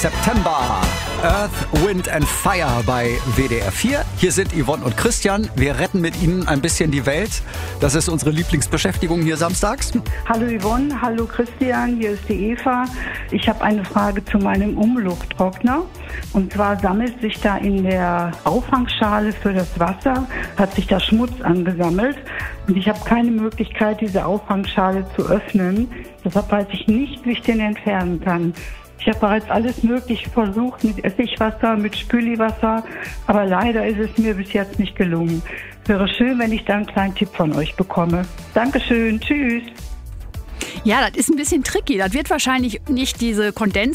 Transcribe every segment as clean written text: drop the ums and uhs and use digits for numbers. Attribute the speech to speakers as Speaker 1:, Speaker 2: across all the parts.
Speaker 1: September, Earth, Wind and Fire bei WDR 4. Hier sind Yvonne und Christian. Wir retten mit Ihnen ein bisschen die Welt. Das ist unsere Lieblingsbeschäftigung hier samstags.
Speaker 2: Hallo Yvonne, hallo Christian, hier ist die Eva. Ich habe eine Frage zu meinem Umlufttrockner. Und zwar sammelt sich da in der Auffangschale für das Wasser, hat sich da Schmutz angesammelt. Und ich habe keine Möglichkeit, diese Auffangschale zu öffnen. Deshalb weiß ich nicht, wie ich den entfernen kann. Ich habe bereits alles Mögliche versucht mit Essigwasser, mit Spüliwasser, aber leider ist es mir bis jetzt nicht gelungen. Wäre schön, wenn ich da einen kleinen Tipp von euch bekomme. Dankeschön, tschüss.
Speaker 3: Ja, das ist ein bisschen tricky. Das wird wahrscheinlich nicht diese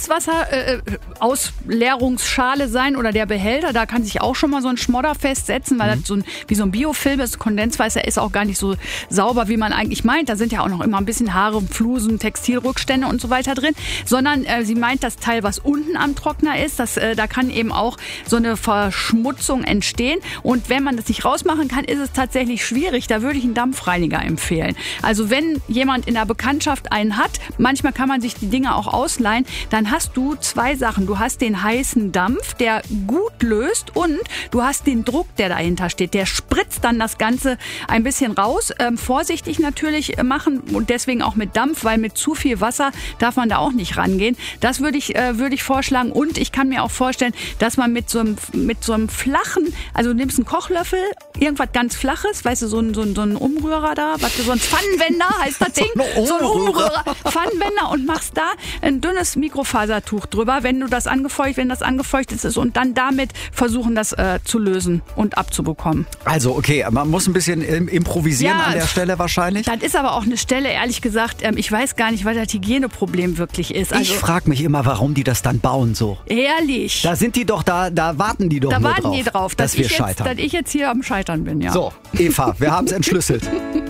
Speaker 3: Kondenswasser-Ausleerungsschale sein oder der Behälter. Da kann sich auch schon mal so ein Schmodder festsetzen, weil das wie so ein Biofilm ist. Kondenswasser ist auch gar nicht so sauber, wie man eigentlich meint. Da sind ja auch noch immer ein bisschen Haare, Flusen, Textilrückstände und so weiter drin. Sondern sie meint das Teil, was unten am Trockner ist. Da kann eben auch so eine Verschmutzung entstehen. Und wenn man das nicht rausmachen kann, ist es tatsächlich schwierig. Da würde ich einen Dampfreiniger empfehlen. Also wenn jemand in der Bekanntschaft einen hat, manchmal kann man sich die Dinge auch ausleihen, dann hast du zwei Sachen. Du hast den heißen Dampf, der gut löst, und du hast den Druck, der dahinter steht. Der spritzt dann das Ganze ein bisschen raus. Vorsichtig natürlich machen und deswegen auch mit Dampf, weil mit zu viel Wasser darf man da auch nicht rangehen. Das würde ich vorschlagen, und ich kann mir auch vorstellen, dass man mit so einem flachen, also du nimmst einen Kochlöffel, irgendwas ganz Flaches, weißt du, so ein Umrührer da, so ein Pfannenwender heißt das Ding, so ein Umrührer, Pfannenwender, und machst da ein dünnes Mikrofasertuch drüber, wenn das angefeuchtet ist, und dann damit versuchen, das zu lösen und abzubekommen.
Speaker 1: Also okay, man muss ein bisschen improvisieren an der Stelle wahrscheinlich.
Speaker 3: Das ist aber auch eine Stelle, ehrlich gesagt, ich weiß gar nicht, was das Hygieneproblem wirklich ist. Also,
Speaker 1: ich frage mich immer, warum die das dann bauen so.
Speaker 3: Ehrlich?
Speaker 1: Da sind die doch, da warten die doch nur drauf.
Speaker 3: Da warten die drauf, dass ich jetzt hier am Scheitern bin, ja.
Speaker 1: So, Eva, wir haben es entschlüsselt.